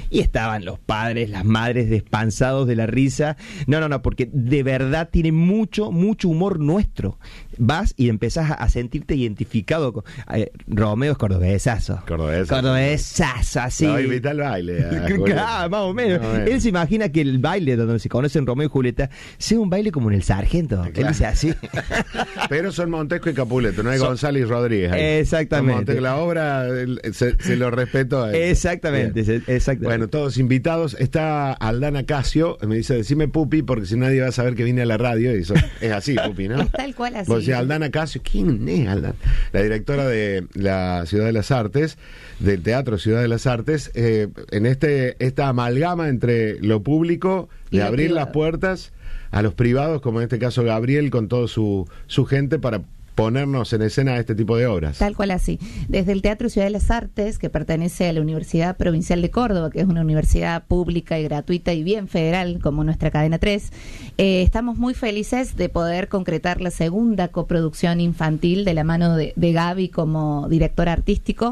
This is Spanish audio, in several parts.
y estaban los padres, las madres despansados de la risa. No, porque de verdad tiene mucho humor nuestro. Vas y empezás a sentirte identificado con... Romeo es cordobesazo. Cordobesazo, así. Lo invita al baile. Claro, más o menos. Él se imagina que el baile donde se conocen Romeo y Julieta sea un baile como en El Sargento. Claro. Él dice así. Pero son Montesco y Capuleto, no hay González y Rodríguez ahí. Exactamente. La obra se lo respeto a él. Exactamente. Bueno, todos invitados. Está Aldana Casio, me dice, decime Pupi, porque si nadie va a saber que vine a la radio. Y eso es así, Pupi, ¿no? Es tal cual así. Vos decís, Aldana Casio, ¿quién es Aldana? La directora de la Ciudad de las Artes, del Teatro Ciudad de las Artes, en esta amalgama entre lo público, de abrir las puertas a los privados, como en este caso Gabriel, con toda su gente, para ponernos en escena este tipo de obras. Tal cual así. Desde el Teatro Ciudad de las Artes, que pertenece a la Universidad Provincial de Córdoba, que es una universidad pública y gratuita y bien federal, como nuestra Cadena 3, estamos muy felices de poder concretar la segunda coproducción infantil de la mano de Gaby como director artístico.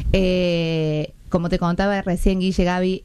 Como te contaba recién, Guille, Gaby,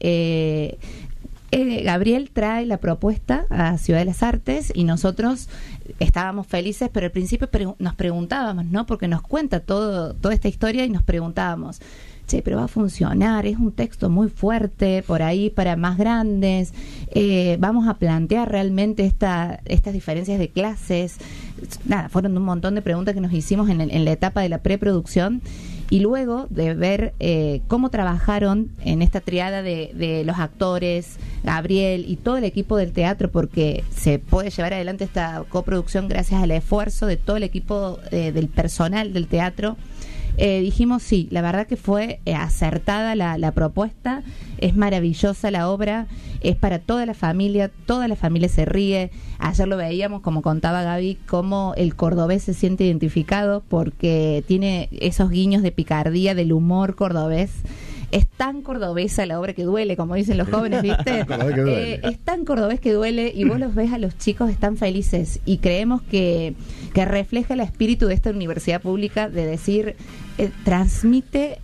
Gabriel trae la propuesta a Ciudad de las Artes y nosotros estábamos felices, pero al principio nos preguntábamos, ¿no? Porque nos cuenta toda esta historia y nos preguntábamos, che, pero va a funcionar, es un texto muy fuerte, por ahí para más grandes, vamos a plantear realmente estas diferencias de clases. Nada, fueron un montón de preguntas que nos hicimos en la etapa de la preproducción. Y luego de ver cómo trabajaron en esta triada de los actores, Gabriel y todo el equipo del teatro, porque se puede llevar adelante esta coproducción gracias al esfuerzo de todo el equipo del personal del teatro, dijimos sí, la verdad que fue acertada la propuesta, es maravillosa la obra, es para toda la familia se ríe. Ayer lo veíamos, como contaba Gaby, cómo el cordobés se siente identificado porque tiene esos guiños de picardía, del humor cordobés. Es tan cordobesa la obra que duele, como dicen los jóvenes, ¿viste? Es tan cordobés que duele, y vos los ves a los chicos, están felices, y creemos que refleja el espíritu de esta universidad pública de decir, transmite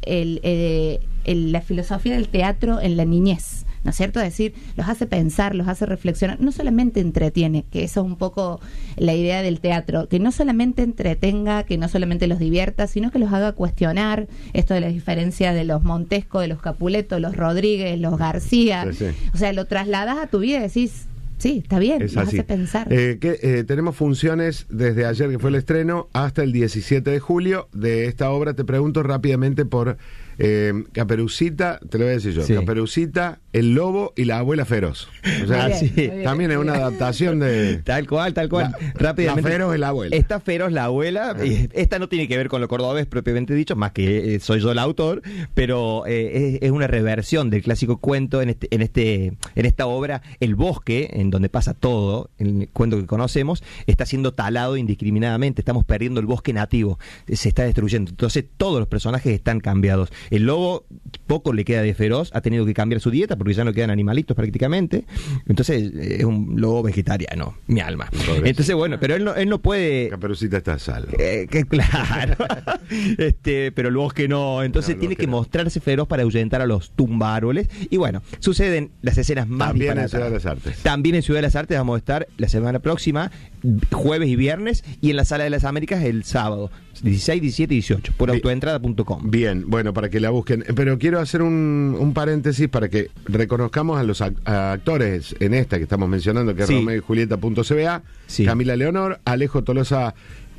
la filosofía del teatro en la niñez, ¿no es cierto? Es decir, los hace pensar, los hace reflexionar, no solamente entretiene, que eso es un poco la idea del teatro, que no solamente entretenga, que no solamente los divierta, sino que los haga cuestionar esto de la diferencia de los Montesco, de los Capuleto, los Rodríguez, los García. Sí. O sea, lo trasladas a tu vida y decís, sí, está bien, nos hace pensar. Tenemos funciones desde ayer, que fue el estreno, hasta el 17 de julio de esta obra. Te pregunto rápidamente por Caperucita, te lo voy a decir yo, sí. Caperucita, el lobo y la abuela feroz. O sea, también es una adaptación de... Tal cual. Rápidamente. La feroz es la abuela. Está feroz la abuela. Esta no tiene que ver con lo cordobés propiamente dicho, más que soy yo el autor, pero es una reversión del clásico cuento en esta obra. El bosque, en donde pasa todo, en el cuento que conocemos, está siendo talado indiscriminadamente. Estamos perdiendo el bosque nativo. Se está destruyendo. Entonces todos los personajes están cambiados. El lobo poco le queda de feroz, ha tenido que cambiar su dieta porque ya no quedan animalitos prácticamente. Entonces es un lobo vegetariano, mi alma. Entonces bueno, pero él no puede... Caperucita está a salvo. Claro. Pero el bosque no. Entonces tiene que mostrarse feroz para ahuyentar a los tumbaárboles. Y bueno, suceden las escenas más disparatadas. También en Ciudad de las Artes. También en Ciudad de las Artes vamos a estar la semana próxima, jueves y viernes, y en la Sala de las Américas el sábado 16, 17 y 18 por autoentrada.com. Bien, bueno, para que la busquen. Pero quiero hacer un paréntesis para que reconozcamos a los actores en esta que estamos mencionando, que es Romeo y Julieta.cba, Camila Leonor, Alejo Tolosa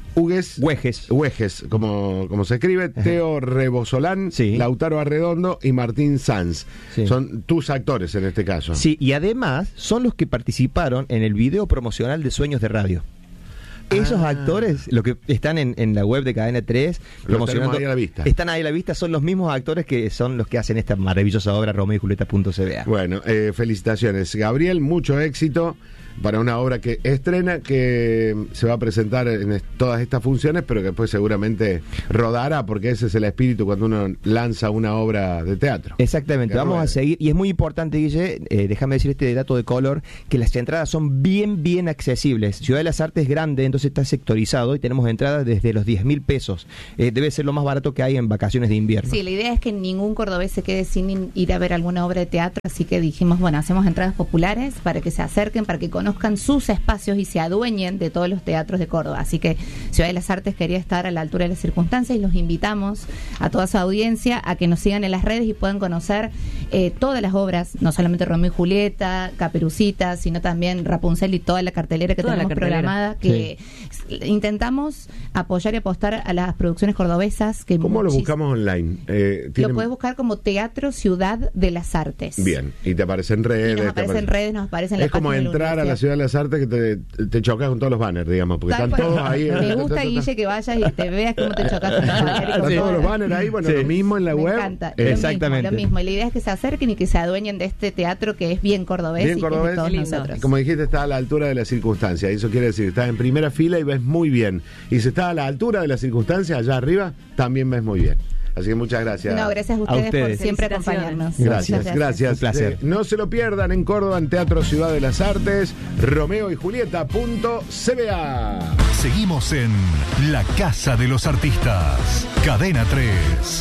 Huejes, como se escribe, Teo Rebosolán, Lautaro Arredondo y Martín Sanz. Son tus actores en este caso. Sí, y además son los que participaron en el video promocional de Sueños de Radio. Esos actores, los que están en la web de Cadena 3 promocionando, ahí a la vista. Están ahí a la vista, son los mismos actores que son los que hacen esta maravillosa obra Romeo y Julieta.cba. Bueno, felicitaciones Gabriel, mucho éxito. para una obra que estrena, que se va a presentar en todas estas funciones, pero que después seguramente rodará, porque ese es el espíritu cuando uno lanza una obra de teatro. Exactamente, vamos a seguir, y es muy importante, Guille, déjame decir este dato de color, que las entradas son bien accesibles. Ciudad de las Artes es grande, entonces está sectorizado y tenemos entradas desde los 10.000 pesos. Debe ser lo más barato que hay en vacaciones de invierno. Sí, la idea es que ningún cordobés se quede sin ir a ver alguna obra de teatro, así que dijimos, bueno, hacemos entradas populares para que se acerquen, para que conozcan sus espacios y se adueñen de todos los teatros de Córdoba. Así que Ciudad de las Artes quería estar a la altura de las circunstancias y los invitamos a toda su audiencia a que nos sigan en las redes y puedan conocer todas las obras, no solamente Romeo y Julieta, Caperucita, sino también Rapunzel y toda la cartelera que tenemos programada, que intentamos apoyar y apostar a las producciones cordobesas. Que ¿cómo lo buscamos online? Lo puedes buscar como Teatro Ciudad de las Artes. Bien, y te aparece en redes. Nos aparece en redes, nos aparece en la página. Es como entrar a la Ciudad de las Artes que te chocas con todos los banners, digamos, porque están todos ahí. Me gusta, Guille, que vayas y te veas cómo te chocas con los banners. Están todos los banners ahí, bueno, lo mismo en la web. Me encanta. Exactamente. Lo mismo. Y la idea es que se acerquen y que se adueñen de este teatro que es bien cordobés, bien y cordobés, que es de todos nosotros. Como dijiste, está a la altura de las circunstancias. Eso quiere decir, estás en primera fila y ves muy bien. Y si estás a la altura de las circunstancias, allá arriba, también ves muy bien. Así que muchas gracias. No, gracias a ustedes por siempre acompañarnos. Gracias. Un placer. No se lo pierdan en Córdoba, en Teatro Ciudad de las Artes, Romeo y Julieta.cba. Seguimos en La Casa de los Artistas. Cadena 3.